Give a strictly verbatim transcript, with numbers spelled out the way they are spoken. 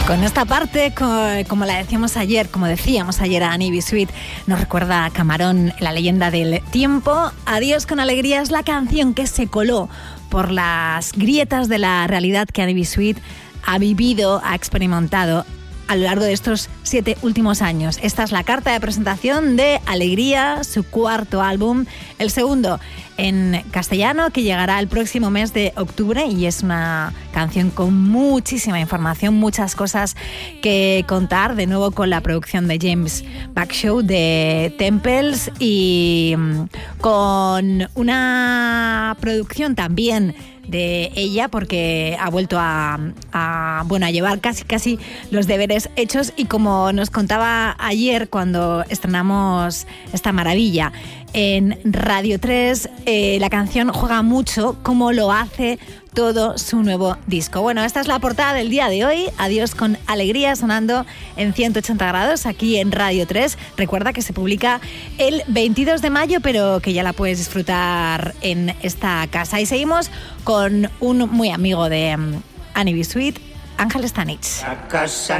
Con esta parte, como la decíamos ayer, como decíamos ayer a Annie B. Sweet, nos recuerda a Camarón, la leyenda del tiempo. Adiós con alegría es la canción que se coló por las grietas de la realidad que Annie B. Sweet ha vivido, ha experimentado a lo largo de estos siete últimos años. Esta es la carta de presentación de Alegría, su cuarto álbum, el segundo en castellano, que llegará el próximo mes de octubre, y es una canción con muchísima información, muchas cosas que contar, de nuevo con la producción de James Backshow de Temples y con una producción también de ella, porque ha vuelto a, a, bueno, a llevar casi casi los deberes hechos, y como nos contaba ayer cuando estrenamos esta maravilla en Radio tres, eh, la canción juega mucho como lo hace todo su nuevo disco. Bueno, esta es la portada del día de hoy. Adiós con alegría, sonando en ciento ochenta grados aquí en Radio tres. Recuerda que se publica el veintidós de mayo, pero que ya la puedes disfrutar en esta casa. Y seguimos con un muy amigo de um, Annie B. Sweet, Ángel Stanich.